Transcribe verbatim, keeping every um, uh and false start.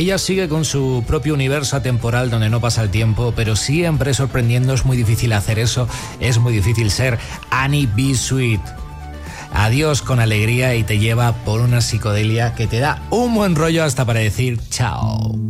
Ella sigue con su propio universo atemporal donde no pasa el tiempo, pero siempre sorprendiendo. Es muy difícil hacer eso, es muy difícil ser Annie B. Sweet. Adiós con alegría y te lleva por una psicodelia que te da un buen rollo hasta para decir chao.